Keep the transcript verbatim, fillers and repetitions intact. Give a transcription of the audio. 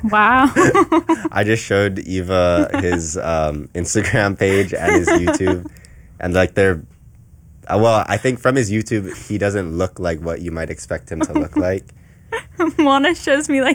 Wow. I just showed Eva his um, Instagram page and his YouTube, and like they're uh, well, I think from his YouTube he doesn't look like what you might expect him to look like. Juana shows me like